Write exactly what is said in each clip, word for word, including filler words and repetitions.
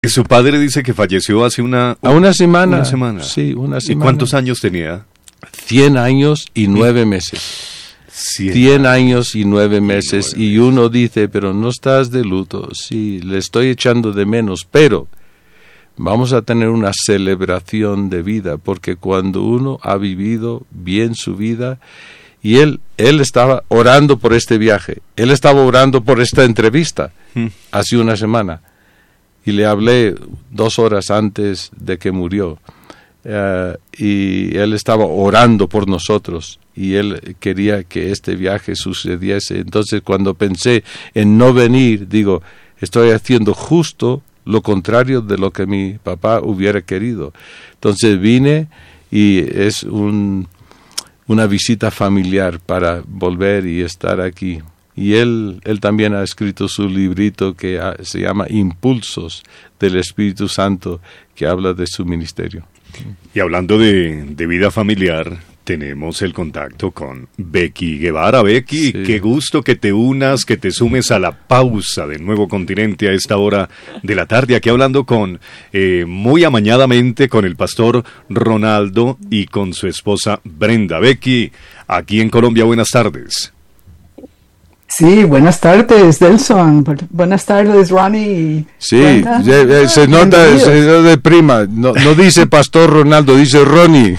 Su padre dice que falleció hace una... A una semana. Una semana. Sí, una semana. ¿Y cuántos años tenía? Cien años y nueve meses. Cien, Cien años y nueve meses. Y uno dice, pero no estás de luto. Sí, le estoy echando de menos, pero vamos a tener una celebración de vida, porque cuando uno ha vivido bien su vida, y él, él estaba orando por este viaje, él estaba orando por esta entrevista, hmm. hace una semana. Y le hablé dos horas antes de que murió. Uh, y él estaba orando por nosotros. Y él quería que este viaje sucediese. Entonces, cuando pensé en no venir, digo, estoy haciendo justo lo contrario de lo que mi papá hubiera querido. Entonces vine y es un, una visita familiar para volver y estar aquí. Y él, él también ha escrito su librito que ha, se llama Impulsos del Espíritu Santo, que habla de su ministerio. Y hablando de, de vida familiar, tenemos el contacto con Becky Guevara. Becky, sí. Qué gusto que te unas, que te sumes a la pausa del Nuevo Continente a esta hora de la tarde, aquí hablando con eh, muy amañadamente con el pastor Ronaldo y con su esposa Brenda. Becky, aquí en Colombia, buenas tardes. Sí, buenas tardes, Delson. Buenas tardes, Ronnie. Sí, se, se nota, se nota de prima. No, no dice Pastor Ronaldo, dice Ronnie.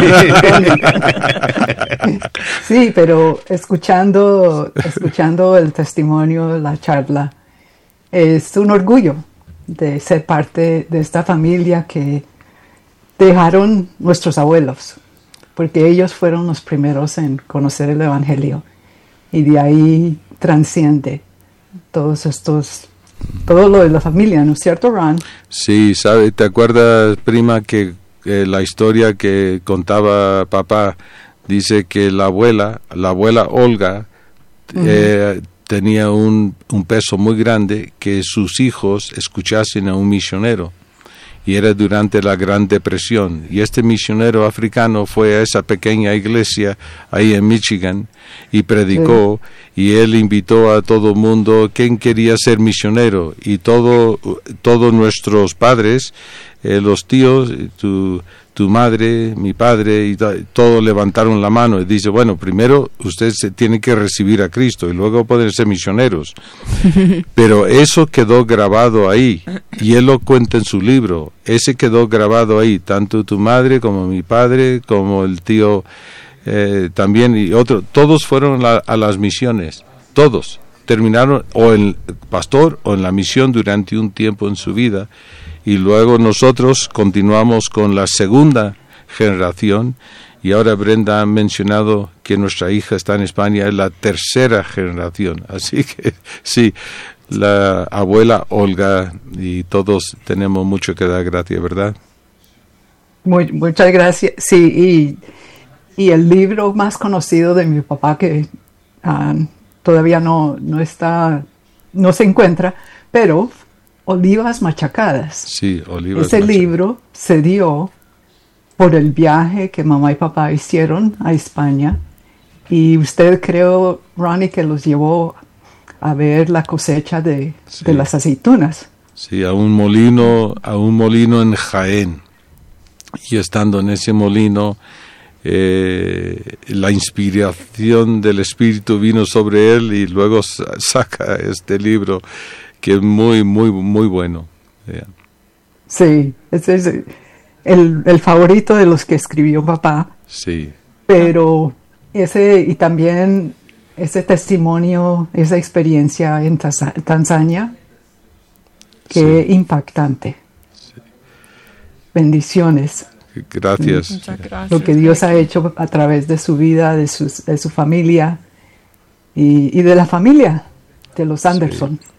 Sí, pero escuchando, escuchando el testimonio, la charla, es un orgullo de ser parte de esta familia que dejaron nuestros abuelos, porque ellos fueron los primeros en conocer el Evangelio. Y de ahí transciende todos estos, todo lo de la familia, ¿no es cierto, Ron? Sí, ¿sabe? ¿Te acuerdas, prima, que eh, la historia que contaba papá dice que la abuela, la abuela Olga, uh-huh. eh, tenía un, un peso muy grande que sus hijos escuchasen a un misionero? Y era durante la Gran Depresión. Y este misionero africano fue a esa pequeña iglesia ahí en Michigan y predicó, sí. Y él invitó a todo el mundo quien quería ser misionero. Y todo, todos nuestros padres, eh, los tíos, tu, tu madre, mi padre, y todos levantaron la mano y dice, bueno, primero ustedes se tienen que recibir a Cristo y luego pueden ser misioneros. Pero eso quedó grabado ahí y él lo cuenta en su libro. Ese quedó grabado ahí, tanto tu madre como mi padre, como el tío eh, también y otro. Todos fueron la, a las misiones, todos terminaron o en pastor o en la misión durante un tiempo en su vida. Y luego nosotros continuamos con la segunda generación y ahora Brenda ha mencionado que nuestra hija está en España, es la tercera generación. Así que sí, la abuela Olga y todos tenemos mucho que dar gracias, ¿verdad? Muy, muchas gracias. Sí, y, y el libro más conocido de mi papá que uh, todavía no, no está, no se encuentra, pero... Olivas Machacadas. Sí, Olivas Ese Machacadas. libro se dio por el viaje que mamá y papá hicieron a España. Y usted, creo, Ronnie, que los llevó a ver la cosecha de, sí. de las aceitunas. Sí, a un molino, a un molino en Jaén. Y estando en ese molino, eh, la inspiración del Espíritu vino sobre él y luego saca este libro que es muy, muy, muy bueno. Yeah. Sí, ese es el, el favorito de los que escribió papá. Sí. Pero ese, y también ese testimonio, esa experiencia en Tanzania, que sí. impactante. Sí. Bendiciones. Gracias. Muchas gracias. Lo que Dios ha hecho a través de su vida, de, sus, de su familia y, y de la familia de los Anderson. Sí.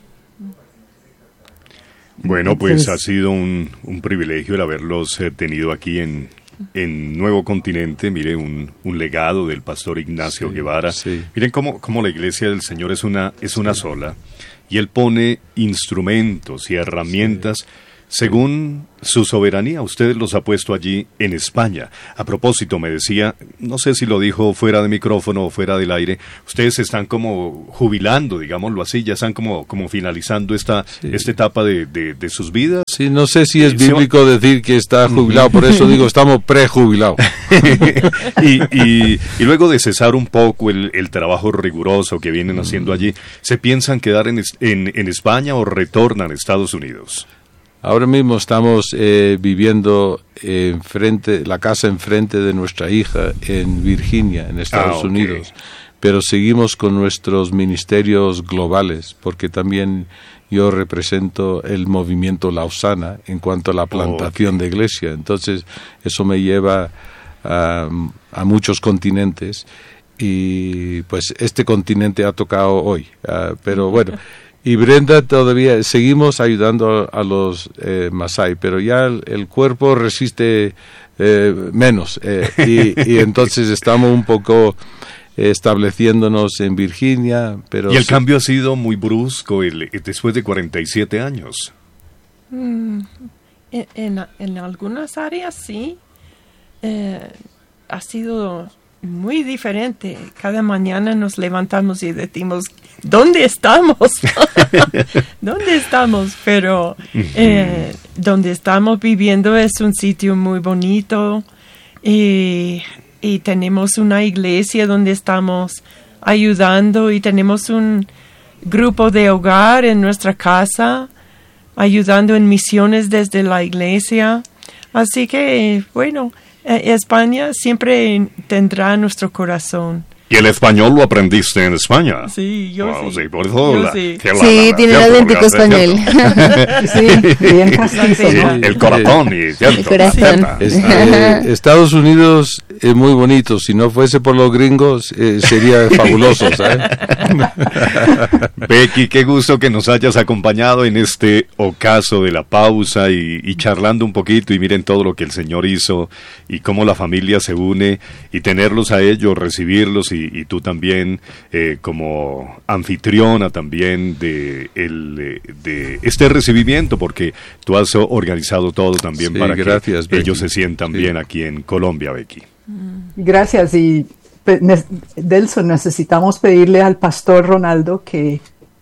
Bueno, pues ha sido un, un privilegio el haberlos eh, tenido aquí en, en Nuevo Continente. Mire, un, un legado del pastor Ignacio sí, Guevara. Sí. Miren cómo, cómo la iglesia del Señor es una, es una sí. sola. Y Él pone instrumentos y herramientas, sí. según su soberanía, usted los ha puesto allí en España. A propósito, me decía, no sé si lo dijo fuera de micrófono o fuera del aire, ustedes están como jubilando, digámoslo así, ya están como, como finalizando esta, sí. esta etapa de, de, de sus vidas. Sí, no sé si es eh, bíblico se... decir que está jubilado, por eso digo, estamos prejubilados. y, y, y luego de cesar un poco el, el trabajo riguroso que vienen haciendo allí, ¿se piensan quedar en, en, en España o retornan a Estados Unidos? Ahora mismo estamos eh, viviendo en frente, la casa enfrente de nuestra hija en Virginia, en Estados ah, okay. Unidos, pero seguimos con nuestros ministerios globales, porque también yo represento el movimiento Lausana en cuanto a la plantación oh, okay. de iglesia, entonces eso me lleva a, a muchos continentes y pues este continente ha tocado hoy, uh, pero bueno. Y Brenda todavía, seguimos ayudando a, a los eh, Masái, pero ya el, el cuerpo resiste eh, menos. Eh, y, y entonces estamos un poco eh, estableciéndonos en Virginia. Pero y el sí. cambio ha sido muy brusco el, después de cuarenta y siete años. Mm, en, en, en algunas áreas sí. Eh, ha sido muy diferente. Cada mañana nos levantamos y decimos, ¿dónde estamos? ¿Dónde estamos? Pero eh, donde estamos viviendo es un sitio muy bonito y, y tenemos una iglesia donde estamos ayudando y tenemos un grupo de hogar en nuestra casa ayudando en misiones desde la iglesia. Así que, bueno, España siempre tendrá nuestro corazón. ¿Y el español lo aprendiste en España? Sí, yo wow, sí. sí, por eso yo la, sí. La, sí, la, tiene el acento español. Sí, bien castizo, sí, ¿no? El corazón. Y, ¿cierto? El corazón. Es, eh, Estados Unidos es muy bonito. Si no fuese por los gringos, eh, sería fabuloso, ¿sabes? Becky, qué gusto que nos hayas acompañado en este ocaso de la pausa y, y charlando un poquito. Y miren todo lo que el Señor hizo y cómo la familia se une y tenerlos a ellos, recibirlos y, y tú también eh, como anfitriona también de, el, de este recibimiento, porque tú has organizado todo también sí, para gracias, que Becky. ellos se sientan sí. bien aquí en Colombia, Becky. Gracias. Y Delson, necesitamos pedirle al pastor Ronaldo que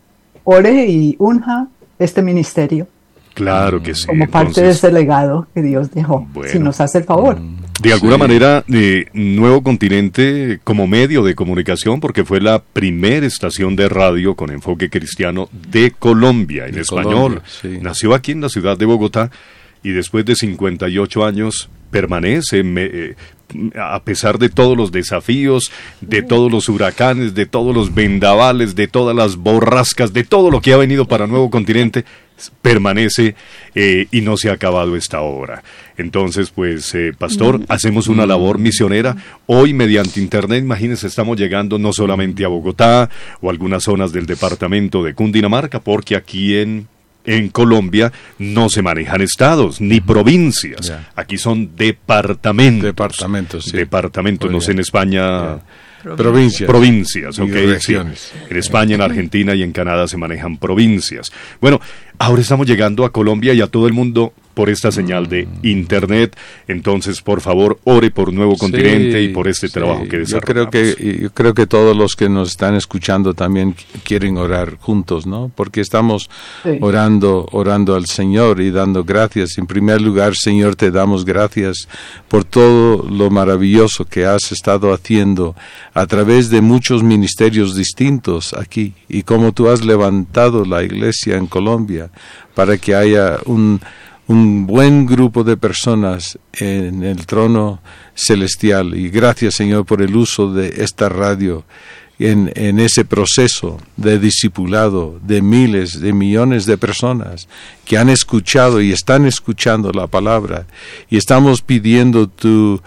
ore y unja este ministerio. Claro que sí. Como parte Entonces, de ese legado que Dios dejó, bueno, si nos hace el favor. De alguna sí. manera, eh, Nuevo Continente como medio de comunicación, porque fue la primera estación de radio con enfoque cristiano de Colombia, en de español. Colombia, sí. Nació aquí en la ciudad de Bogotá y después de cincuenta y ocho años permanece, me, eh, a pesar de todos los desafíos, de todos los huracanes, de todos los vendavales, de todas las borrascas, de todo lo que ha venido para Nuevo Continente, permanece eh, y no se ha acabado esta obra. Entonces, pues, eh, pastor, hacemos una labor misionera. Hoy, mediante internet, imagínense, estamos llegando no solamente a Bogotá o algunas zonas del departamento de Cundinamarca, porque aquí en En Colombia no se manejan estados ni provincias. Yeah. Aquí son departamentos. Departamentos, sí. Departamentos, no sé en España. Yeah. Provincias. Provincias, ok. Regiones. Sí. En España, en Argentina y en Canadá se manejan provincias. Bueno, ahora estamos llegando a Colombia y a todo el mundo por esta señal de internet. Entonces, por favor, ore por Nuevo Continente sí, y por este sí. trabajo que desarrollamos. Yo creo que, yo creo que todos los que nos están escuchando también quieren orar juntos, ¿no? Porque estamos sí. orando, orando al Señor y dando gracias. En primer lugar, Señor, te damos gracias por todo lo maravilloso que has estado haciendo a través de muchos ministerios distintos aquí y cómo tú has levantado la iglesia en Colombia para que haya un un buen grupo de personas en el trono celestial. Y gracias, Señor, por el uso de esta radio en, en ese proceso de discipulado de miles, de millones de personas que han escuchado y están escuchando la palabra. Y estamos pidiendo tu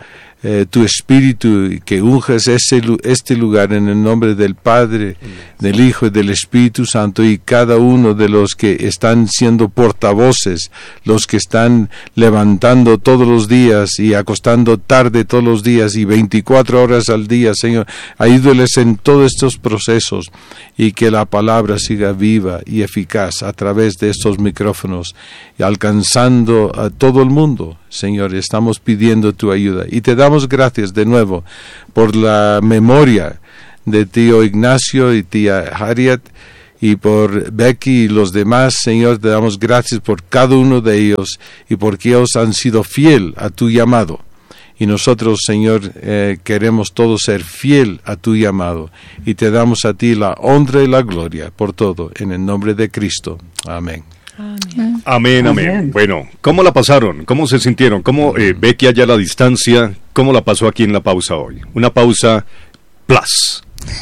eh, tu Espíritu, que unges este, este lugar en el nombre del Padre, del Hijo y del Espíritu Santo, y cada uno de los que están siendo portavoces, los que están levantando todos los días y acostando tarde todos los días y veinticuatro horas al día, Señor, ayúdales en todos estos procesos, y que la palabra siga viva y eficaz a través de estos micrófonos y alcanzando a todo el mundo. Señor, estamos pidiendo tu ayuda y te damos gracias de nuevo por la memoria de tío Ignacio y tía Harriet, y por Becky y los demás. Señor, te damos gracias por cada uno de ellos y porque ellos han sido fiel a tu llamado. Y nosotros, Señor, eh, queremos todos ser fiel a tu llamado, y te damos a ti la honra y la gloria por todo, en el nombre de Cristo. Amén. Amén, amén. amén. Bueno, ¿cómo la pasaron? ¿Cómo se sintieron? ¿Cómo eh, Becky allá a la distancia? ¿Cómo la pasó aquí en la pausa hoy? Una pausa plus.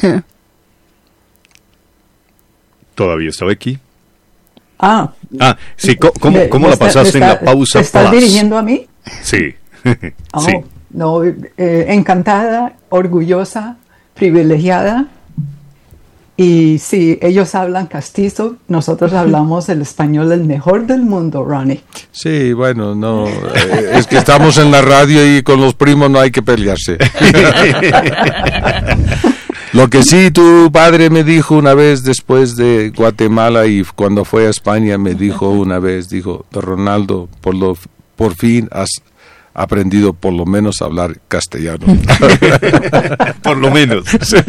¿Todavía está Becky? Ah. Ah, sí, ¿cómo, cómo, cómo la pasaste está, en la pausa ¿te estás plus? dirigiendo a mí? Sí. Oh, sí. No, eh, encantada, orgullosa, privilegiada. Y sí, ellos hablan castizo, nosotros hablamos el español el mejor del mundo, Ronnie. Sí, bueno, no, eh, es que estamos en la radio y con los primos no hay que pelearse. Lo que sí, tu padre me dijo una vez después de Guatemala, y cuando fue a España me dijo una vez, dijo, Ronaldo, por lo por fin has aprendido por lo menos a hablar castellano. Por lo menos.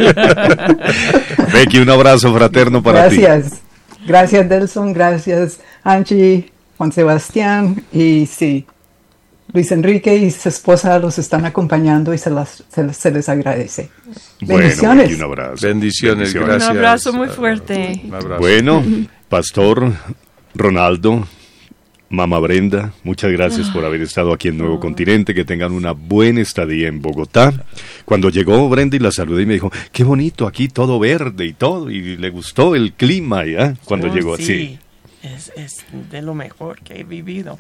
Becky, un abrazo fraterno para gracias. ti. Gracias. Gracias, Delson. Gracias, Angie, Juan Sebastián. Y sí, Luis Enrique y su esposa los están acompañando y se, las, se, se les agradece. Bendiciones. Bueno, un abrazo. Bendiciones, Bendiciones. gracias. Un abrazo muy fuerte. Un abrazo. Bueno, Pastor Ronaldo, Mamá Brenda, muchas gracias por haber estado aquí en Nuevo Continente, que tengan una buena estadía en Bogotá. Cuando llegó Brenda y la saludé y me dijo, qué bonito aquí, todo verde y todo, y le gustó el clima ya, cuando oh, llegó sí. así. Es, es de lo mejor que he vivido.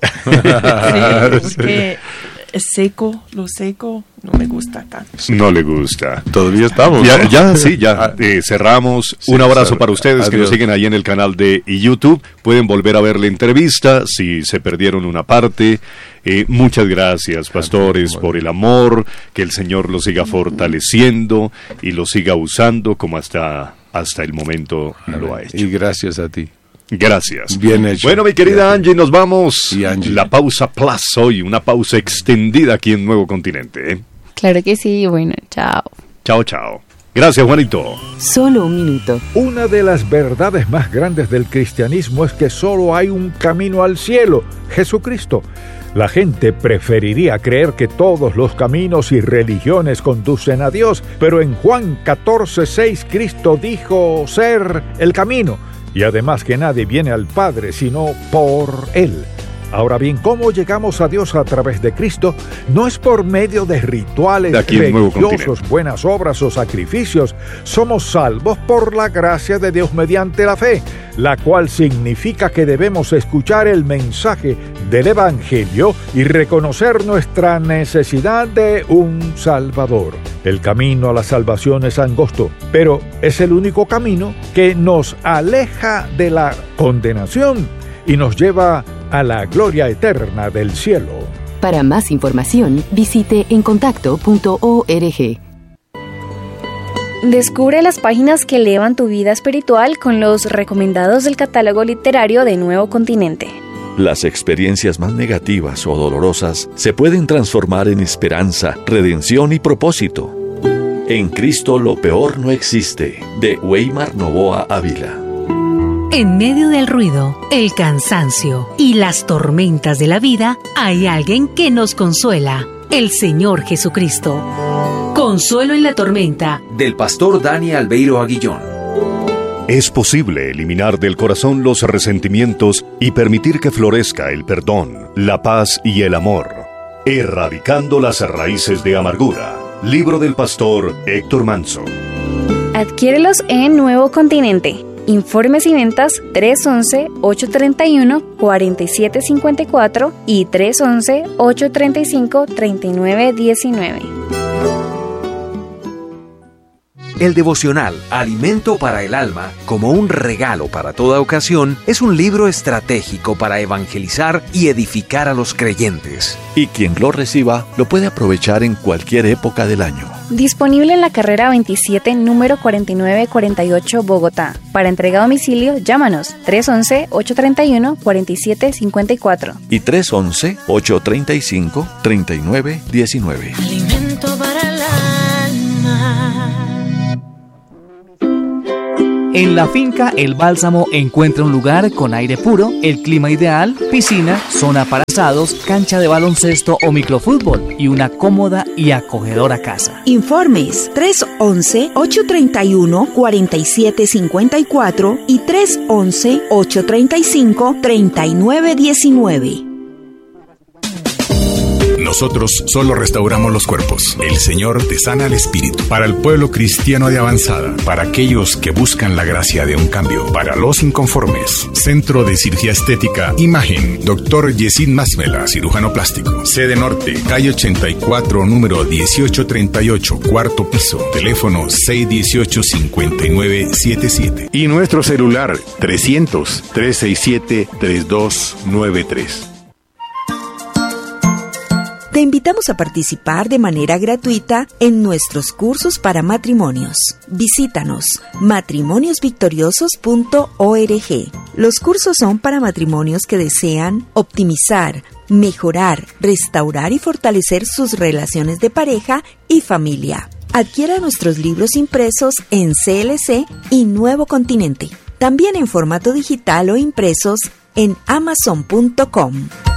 Sí, porque es seco, lo seco no me gusta tanto. No le gusta. Todavía estamos, Ya, ¿no? ya sí, ya eh, cerramos. Sí, un abrazo sal- para ustedes que adiós. nos siguen ahí en el canal de YouTube. Pueden volver a ver la entrevista si se perdieron una parte. Eh, muchas gracias, pastores, Bueno. por el amor. Que el Señor los siga fortaleciendo y los siga usando como hasta, hasta el momento lo ha hecho. Y gracias a ti. Gracias. Bien hecho. Bueno, mi querida Gracias. Angie, nos vamos. Y Angie. La pausa plus hoy, una pausa extendida aquí en Nuevo Continente. ¿eh? Claro que sí, bueno, chao. Chao, chao. Gracias, Juanito. Solo un minuto. Una de las verdades más grandes del cristianismo es que solo hay un camino al cielo, Jesucristo. La gente preferiría creer que todos los caminos y religiones conducen a Dios, pero en Juan catorce seis Cristo dijo ser el camino, y además que nadie viene al Padre sino por Él. Ahora bien, ¿cómo llegamos a Dios a través de Cristo? No es por medio de rituales De aquí en Nuevo religiosos, Continente. buenas obras o sacrificios. Somos salvos por la gracia de Dios mediante la fe, la cual significa que debemos escuchar el mensaje del Evangelio y reconocer nuestra necesidad de un Salvador. El camino a la salvación es angosto, pero es el único camino que nos aleja de la condenación y nos lleva a la gloria eterna del cielo. Para más información, visite encontacto punto org. Descubre las páginas que elevan tu vida espiritual con los recomendados del catálogo literario de Nuevo Continente. Las experiencias más negativas o dolorosas se pueden transformar en esperanza, redención y propósito. En Cristo lo peor no existe, de Weimar Novoa Ávila. En medio del ruido, el cansancio y las tormentas de la vida, hay alguien que nos consuela, el Señor Jesucristo. Consuelo en la tormenta. Del pastor Dani Albeiro Aguillón. Es posible eliminar del corazón los resentimientos y permitir que florezca el perdón, la paz y el amor, erradicando las raíces de amargura. Libro del pastor Héctor Manso. Adquiérelos en Nuevo Continente. Informes y ventas tres once, ocho treinta y uno, cuarenta y siete cincuenta y cuatro y tres once, ocho treinta y cinco, treinta y nueve diecinueve. El devocional Alimento para el Alma, como un regalo para toda ocasión, es un libro estratégico para evangelizar y edificar a los creyentes. Y quien lo reciba lo puede aprovechar en cualquier época del año. Disponible en la carrera veintisiete, número cuarenta y nueve cuarenta y ocho, Bogotá. Para entrega a domicilio, llámanos tres once, ocho treinta y uno, cuarenta y siete cincuenta y cuatro. Y tres once, ocho treinta y cinco, treinta y nueve diecinueve. Alimento para el alma. En la finca El Bálsamo encuentra un lugar con aire puro, el clima ideal, piscina, zona para asados, cancha de baloncesto o microfútbol y una cómoda y acogedora casa. Informes tres once, ocho treinta y uno, cuarenta y siete cincuenta y cuatro y tres once, ocho treinta y cinco, treinta y nueve diecinueve. Nosotros solo restauramos los cuerpos. El Señor te sana el espíritu. Para el pueblo cristiano de avanzada, para aquellos que buscan la gracia de un cambio, para los inconformes. Centro de Cirugía Estética Imagen. Doctor Yesid Masmela, cirujano plástico. Sede Norte, calle ochenta y cuatro, número dieciocho treinta y ocho, cuarto piso. Teléfono seis uno ocho, cinco nueve siete siete. Y nuestro celular trescientos, trescientos sesenta y siete, treinta y dos noventa y tres. Te invitamos a participar de manera gratuita en nuestros cursos para matrimonios. Visítanos matrimonios victoriosos punto org. Los cursos son para matrimonios que desean optimizar, mejorar, restaurar y fortalecer sus relaciones de pareja y familia. Adquiera nuestros libros impresos en C L C y Nuevo Continente. También en formato digital o impresos en amazon punto com.